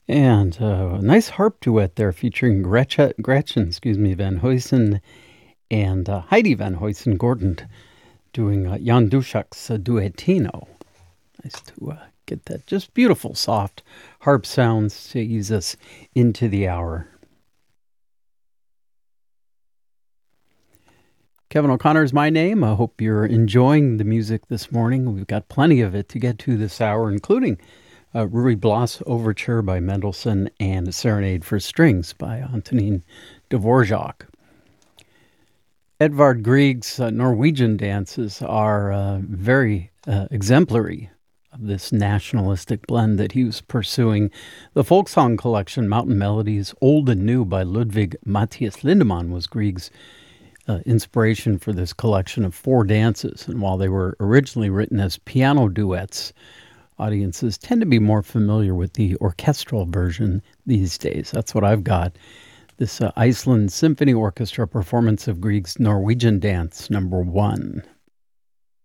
And a nice harp duet there featuring Gretchen, Van Huysen and Heidi Van Huysen Gordon doing Jan Duszak's Duettino. Nice to get that just beautiful, soft harp sounds to ease us into the hour. Kevin O'Connor is my name. I hope you're enjoying the music this morning. We've got plenty of it to get to this hour, including Ruy Blas Overture by Mendelssohn and Serenade for Strings by Antonin Dvorak. Edvard Grieg's Norwegian dances are very exemplary of this nationalistic blend that he was pursuing. The folk song collection, Mountain Melodies, Old and New by Ludwig Matthias Lindemann was Grieg's inspiration for this collection of 4 dances. And while they were originally written as piano duets, audiences tend to be more familiar with the orchestral version these days. That's what I've got. This Iceland Symphony Orchestra performance of Grieg's Norwegian Dance No. 1.